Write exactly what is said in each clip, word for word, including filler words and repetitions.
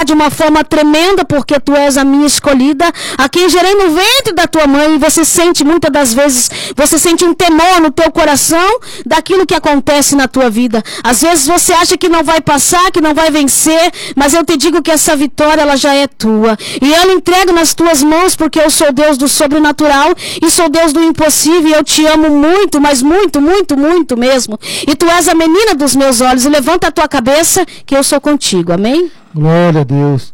de uma forma tremenda, porque tu és a minha escolhida, a quem gerei no ventre da tua mãe. E você sente, muitas das vezes, você sente um temor no teu coração daquilo que acontece na tua vida. Às vezes você acha que não vai passar, que não vai vencer, mas eu te digo que essa vitória, ela já é tua. E eu entrego nas tuas mãos, porque eu sou Deus do sobrenatural e sou Deus do impossível, e eu te amo muito, mas muito, muito, muito mesmo. E tu és a menina dos meus olhos, e levanta a tua cabeça, que eu sou contigo. Amém? Glória a Deus.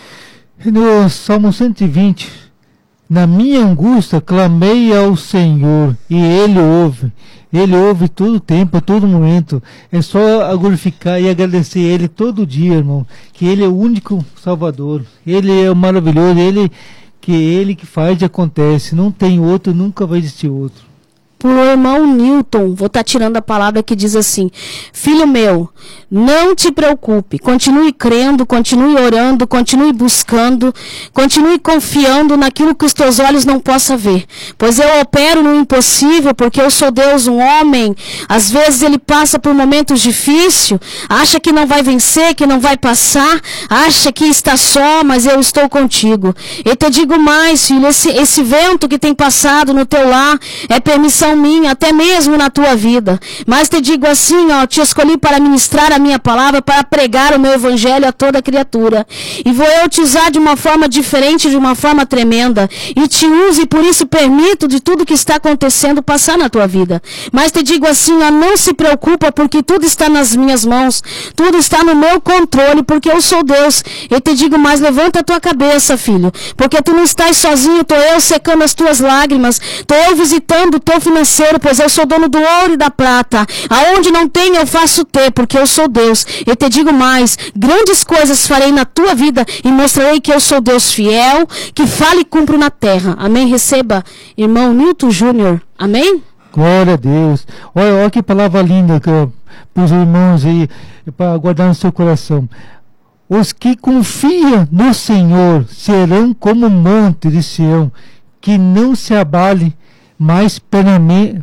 No Salmo cento e vinte, na minha angústia clamei ao Senhor, e Ele ouve. Ele ouve todo o tempo, a todo momento. É só glorificar e agradecer Ele todo dia, irmão. Que Ele é o único Salvador. Ele é o maravilhoso. Ele, que Ele que faz e acontece. Não tem outro, nunca vai existir outro. Por o irmão Newton, vou estar tirando a palavra que diz assim: filho meu, não te preocupe, continue crendo, continue orando, continue buscando, continue confiando naquilo que os teus olhos não possam ver, pois eu opero no impossível, porque eu sou Deus. Um homem, às vezes ele passa por momentos difíceis, acha que não vai vencer, que não vai passar, acha que está só, mas eu estou contigo. Eu te digo mais, filho, esse, esse vento que tem passado no teu lar é permissão minha, até mesmo na tua vida. Mas te digo assim, ó, te escolhi para ministrar a minha palavra, para pregar o meu evangelho a toda criatura. E vou eu te usar de uma forma diferente, de uma forma tremenda. E te uso, e por isso permito de tudo que está acontecendo passar na tua vida. Mas te digo assim, ó, não se preocupa, porque tudo está nas minhas mãos. Tudo está no meu controle, porque eu sou Deus. Eu te digo mais, levanta a tua cabeça, filho, porque tu não estás sozinho. Estou eu secando as tuas lágrimas. Estou eu visitando o teu financeiro, pois eu sou dono do ouro e da prata. Aonde não tem, eu faço ter, porque eu sou Deus. Eu te digo mais, grandes coisas farei na tua vida e mostrarei que eu sou Deus fiel, que fala e cumpro na terra. Amém? Receba, irmão Newton Júnior. Amém? Glória a Deus. Olha, olha que palavra linda para os irmãos aí, para guardar no seu coração. Os que confiam no Senhor serão como o monte de Sião, que não se abale, mas permanece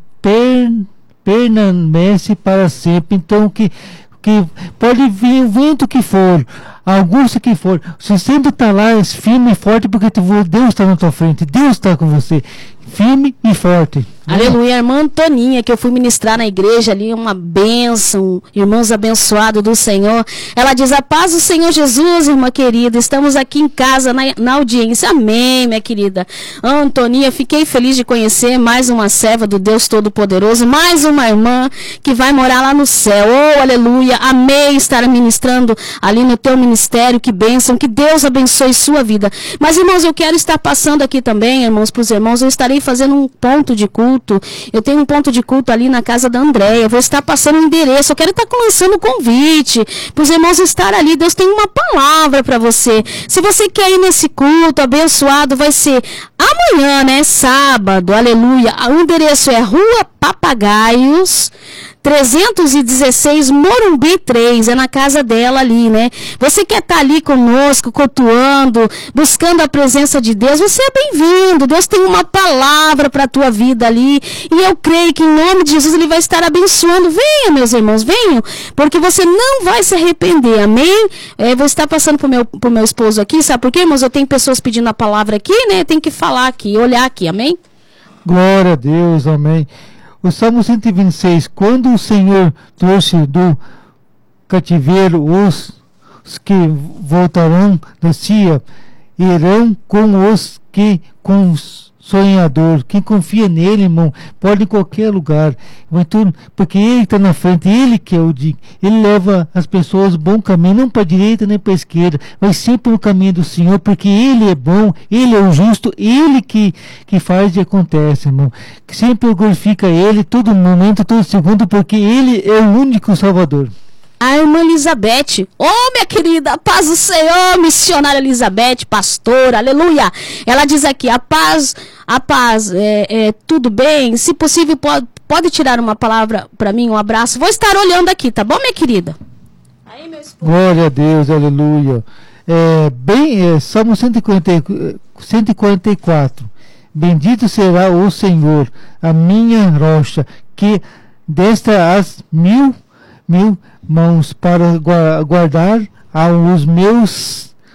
para sempre. Então, que, que pode vir o vento que for, a angústia que for, você sempre está lá firme e forte, porque Deus está na tua frente, Deus está com você, firme e forte. Aleluia. A irmã Antoninha, que eu fui ministrar na igreja ali, uma bênção, irmãos abençoados do Senhor. Ela diz: a paz do Senhor Jesus, irmã querida, estamos aqui em casa, na, na audiência. Amém, minha querida Antoninha, fiquei feliz de conhecer mais uma serva do Deus Todo-Poderoso, mais uma irmã que vai morar lá no céu. Oh, aleluia. Amei estar ministrando ali no teu ministério. Que bênção, que Deus abençoe sua vida. Mas, irmãos, eu quero estar passando aqui também, irmãos, para os irmãos, eu estarei fazendo um ponto de culto. Eu tenho um ponto de culto ali na casa da Andréia. Vou estar passando o endereço. Eu quero estar lançando o convite para os irmãos estar ali. Deus tem uma palavra para você. Se você quer ir nesse culto abençoado, vai ser amanhã, né? Sábado, aleluia. O endereço é Rua Papagaios, trezentos e dezesseis, Morumbi três, é na casa dela ali, né? Você quer estar ali conosco, cultuando, buscando a presença de Deus, você é bem-vindo. Deus tem uma palavra para a tua vida ali, e eu creio que em nome de Jesus Ele vai estar abençoando. Venha, meus irmãos, venham, porque você não vai se arrepender, amém? É, vou estar passando pro meu, pro meu esposo aqui, sabe por quê, irmãos? Eu tenho pessoas pedindo a palavra aqui, né? Tem que falar aqui, olhar aqui, amém? Glória a Deus, amém. O Salmo cento e vinte e seis, quando o Senhor trouxe do cativeiro os, os que voltarão da Cia, irão com os que com sonhador. Quem confia nele, irmão, pode ir em qualquer lugar, porque ele está na frente, ele que é o digno, ele leva as pessoas no bom caminho, não para a direita nem para a esquerda, mas sempre no caminho do Senhor, porque ele é bom, ele é o justo, ele que, que faz e acontece, irmão. Que sempre glorifica ele, todo momento, todo segundo, porque ele é o único Salvador. A irmã Elizabeth, oh minha querida, paz do Senhor, missionária Elizabeth, pastora, aleluia. Ela diz aqui: a paz, a paz, é, é, tudo bem? Se possível, pode, pode tirar uma palavra para mim, um abraço. Vou estar olhando aqui, tá bom, minha querida? Aí, meu esposo. Glória a Deus, aleluia. É, bem, é, Salmo cento e quarenta e quatro. Bendito será o Senhor, a minha rocha, que desta as mil, mil mãos para guardar aos meus